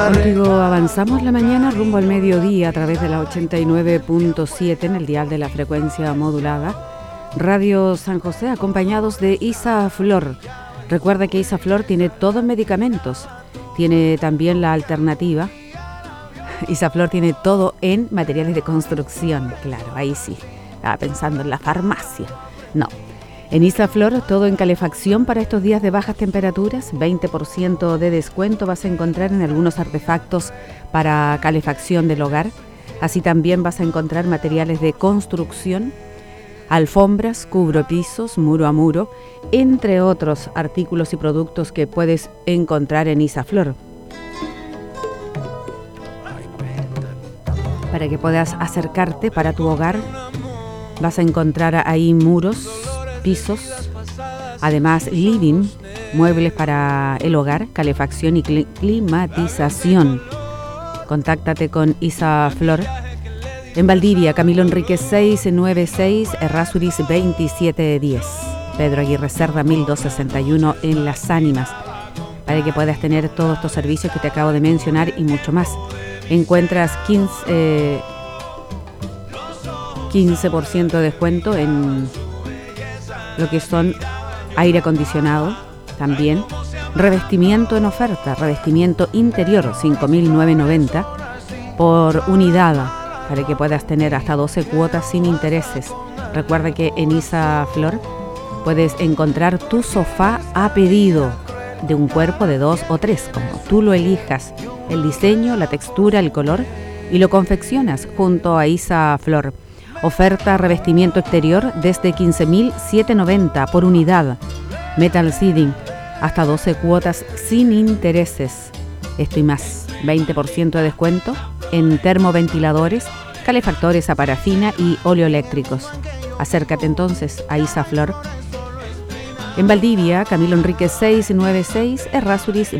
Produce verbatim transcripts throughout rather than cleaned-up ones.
Contigo avanzamos la mañana rumbo al mediodía a través de la ochenta y nueve punto siete en el dial de la frecuencia modulada. Radio San José, acompañados de Isaflor. Recuerda que Isaflor tiene todo en medicamentos. Tiene también la alternativa. Isaflor tiene todo en materiales de construcción. Claro, ahí sí. Estaba pensando en la farmacia. No. En Isaflor, todo en calefacción para estos días de bajas temperaturas. veinte por ciento de descuento vas a encontrar en algunos artefactos para calefacción del hogar. Así también vas a encontrar materiales de construcción, alfombras, cubrepisos, muro a muro, entre otros artículos y productos que puedes encontrar en Isaflor. Para que puedas acercarte para tu hogar, vas a encontrar ahí muros, pisos, además living, muebles para el hogar, calefacción y cl- climatización. Contáctate con Isaflor en Valdivia, Camilo Enríquez seiscientos noventa y seis, Errázuriz veintisiete diez, Pedro Aguirre Cerda mil doscientos sesenta y uno en Las Ánimas, para que puedas tener todos estos servicios que te acabo de mencionar y mucho más. Encuentras quince, eh, quince por ciento de descuento en lo que son aire acondicionado, también revestimiento en oferta, revestimiento interior cinco mil novecientos noventa por unidad, para que puedas tener hasta doce cuotas sin intereses. Recuerda que en Isaflor puedes encontrar tu sofá a pedido, de un cuerpo, de dos o tres, como tú lo elijas, el diseño, la textura, el color, y lo confeccionas junto a Isaflor. Oferta revestimiento exterior desde quince mil setecientos noventa por unidad. Metal Seeding, hasta doce cuotas sin intereses. Esto y más, veinte por ciento de descuento en termoventiladores, calefactores a parafina y oleoeléctricos. Acércate entonces a Isaflor. En Valdivia, Camilo Enríquez seiscientos noventa y seis, Errázuriz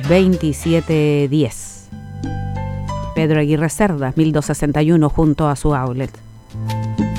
veintisiete diez. Pedro Aguirre Cerda, mil doscientos sesenta y uno, junto a su outlet.